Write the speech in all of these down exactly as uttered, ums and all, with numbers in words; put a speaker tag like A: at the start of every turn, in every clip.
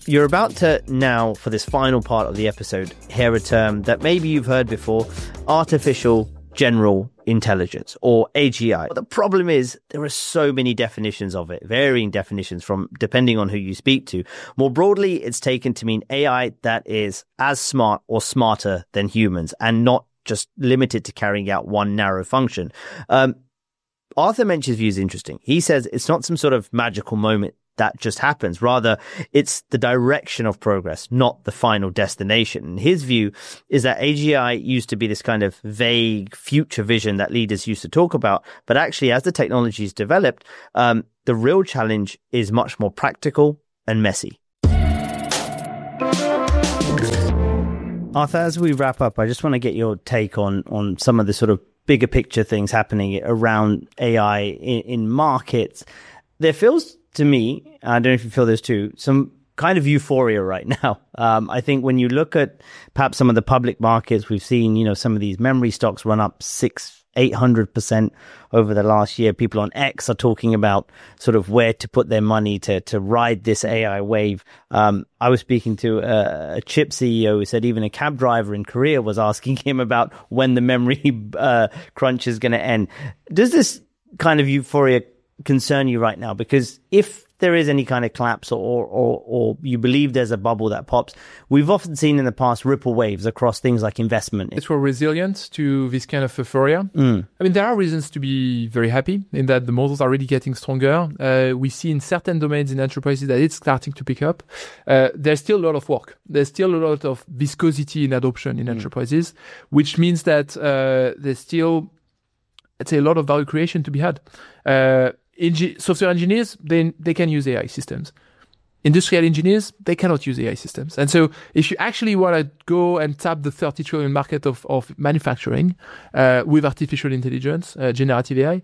A: You're about to now, for this final part of the episode, hear a term that maybe you've heard before, artificial general intelligence, or A G I. But the problem is there are so many definitions of it, varying definitions from depending on who you speak to. More broadly, it's taken to mean A I that is as smart or smarter than humans and not just limited to carrying out one narrow function. Um, Arthur Mensch's view is interesting. He says it's not some sort of magical moment that just happens. Rather, it's the direction of progress, not the final destination. And his view is that A G I used to be this kind of vague future vision that leaders used to talk about. But actually, as the technology's developed, um, the real challenge is much more practical and messy. Arthur, as we wrap up, I just want to get your take on, on some of the sort of bigger picture things happening around A I in, in markets. There feels to me, I don't know if you feel this too, some kind of euphoria right now. Um, I think when you look at perhaps some of the public markets, we've seen, you know, some of these memory stocks run up six, eight hundred percent over the last year. People on X are talking about sort of where to put their money to to ride this A I wave. Um, I was speaking to a, a chip C E O who said even a cab driver in Korea was asking him about when the memory uh, crunch is going to end. Does this kind of euphoria concern you right now? Because if there is any kind of collapse or, or, or you believe there's a bubble that pops, we've often seen in the past ripple waves across things like investment.
B: It's we're resilient to this kind of euphoria.
A: Mm.
B: I mean, there are reasons to be very happy in that the models are really getting stronger. Uh, we see in certain domains in enterprises that it's starting to pick up. Uh, there's still a lot of work. There's still a lot of viscosity in adoption in mm. enterprises, which means that uh, there's still, let's say, a lot of value creation to be had. Uh, Eng- software engineers, they, they can use A I systems. Industrial engineers, they cannot use A I systems. And so if you actually want to go and tap the thirty trillion market of, of manufacturing uh, with artificial intelligence, uh, generative A I,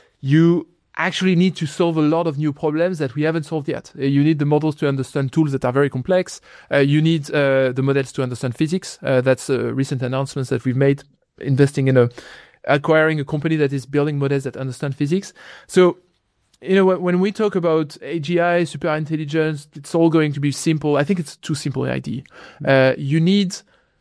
B: you actually need to solve a lot of new problems that we haven't solved yet. Uh, you need the models to understand tools that are very complex. Uh, you need uh, the models to understand physics. Uh, that's uh, recent announcements that we've made, investing in a, acquiring a company that is building models that understand physics. So, you know, when we talk about A G I, super intelligence, it's all going to be simple. I think it's too simple an idea. Uh, you need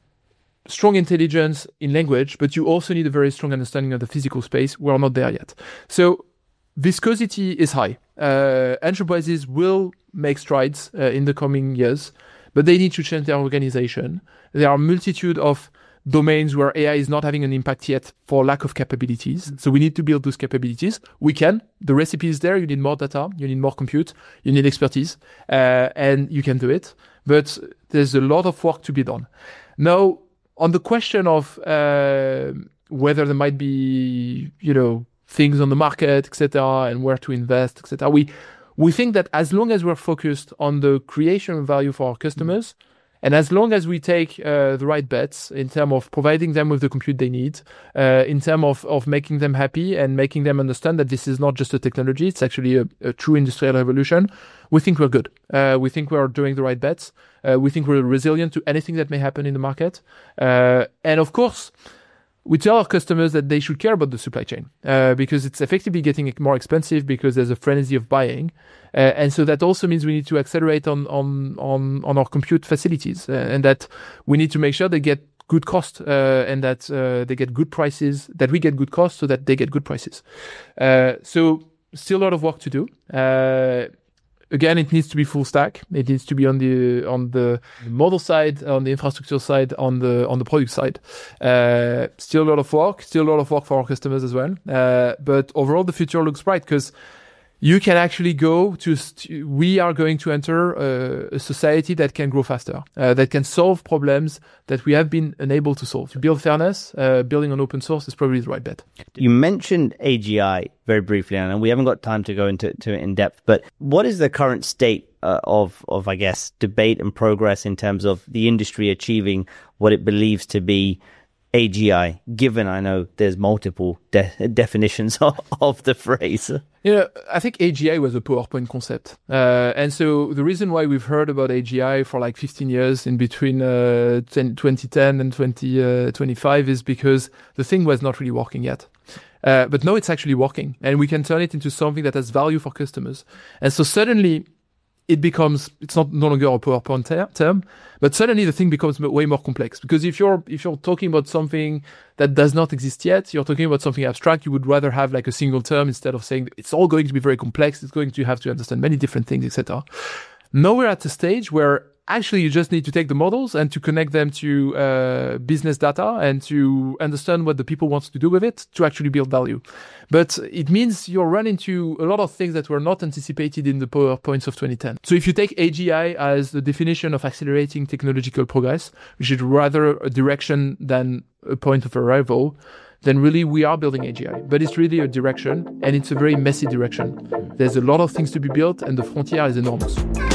B: strong intelligence in language, but you also need a very strong understanding of the physical space. We're not there yet. So viscosity is high. Uh, enterprises will make strides uh, in the coming years, but they need to change their organization. There are a multitude of domains where A I is not having an impact yet for lack of capabilities. So we need to build those capabilities. We can. The recipe is there. You need more data. You need more compute. You need expertise. Uh, and you can do it. But there's a lot of work to be done. Now, on the question of uh, whether there might be, you know, things on the market, et cetera, and where to invest, et cetera, we, we think that as long as we're focused on the creation of value for our customers, mm-hmm. and as long as we take uh, the right bets in terms of providing them with the compute they need, uh, in terms of, of making them happy and making them understand that this is not just a technology, it's actually a, a true industrial revolution, we think we're good. Uh, we think we're doing the right bets. Uh, we think we're resilient to anything that may happen in the market. Uh, and of course, we tell our customers that they should care about the supply chain uh, because it's effectively getting more expensive because there's a frenzy of buying. Uh, and so that also means we need to accelerate on on on, on our compute facilities uh, and that we need to make sure they get good cost uh, and that uh, they get good prices, that we get good cost so that they get good prices. Uh, so still a lot of work to do. Uh, Again, it needs to be full stack. It needs to be on the on the model side, on the infrastructure side, on the on the product side. Uh, still a lot of work. Still a lot of work for our customers as well. Uh, but overall, the future looks bright because you can actually go to. St- we are going to enter a, a society that can grow faster, uh, that can solve problems that we have been unable to solve. To build fairness, uh, building on open source is probably the right bet.
A: You mentioned A G I very briefly, and we haven't got time to go into to it in depth. But what is the current state uh, of of I guess debate and progress in terms of the industry achieving what it believes to be A G I? Given I know there's multiple de- definitions of, of the phrase.
B: You know, I think A G I was a PowerPoint concept. Uh, and so the reason why we've heard about A G I for like fifteen years in between uh, twenty ten and twenty twenty-five is because the thing was not really working yet. Uh, but now it's actually working and we can turn it into something that has value for customers. And so suddenly it becomes, it's not no longer a PowerPoint ter- term, but suddenly the thing becomes way more complex. Because if you're if you're talking about something that does not exist yet, you're talking about something abstract, you would rather have like a single term instead of saying it's all going to be very complex, it's going to have to understand many different things, et cetera. Now we're at a stage where actually you just need to take the models and to connect them to uh, business data and to understand what the people want to do with it to actually build value. But it means you'll run into a lot of things that were not anticipated in the PowerPoints of twenty ten. So if you take A G I as the definition of accelerating technological progress, which is rather a direction than a point of arrival, then really we are building A G I. But it's really a direction, and it's a very messy direction. There's a lot of things to be built, and the frontier is enormous.